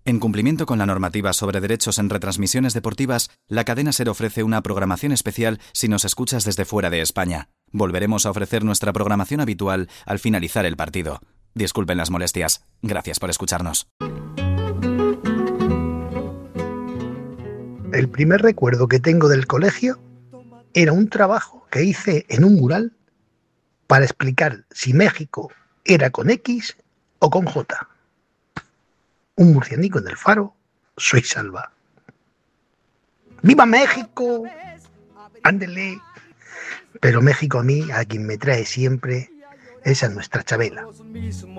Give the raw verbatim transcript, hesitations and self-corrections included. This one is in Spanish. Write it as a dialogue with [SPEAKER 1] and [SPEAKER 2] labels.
[SPEAKER 1] En cumplimiento con la normativa sobre derechos en retransmisiones deportivas, la cadena SER ofrece una programación especial si nos escuchas desde fuera de España. Volveremos a ofrecer nuestra programación habitual al finalizar el partido. Disculpen las molestias. Gracias por escucharnos.
[SPEAKER 2] El primer recuerdo que tengo del colegio era un trabajo que hice en un mural para explicar si México era con X o con J. Un murcianico en el faro, soy Salva. ¡Viva México! ¡Ándele! Pero México a mí, a quien me trae siempre, es a nuestra Chabela.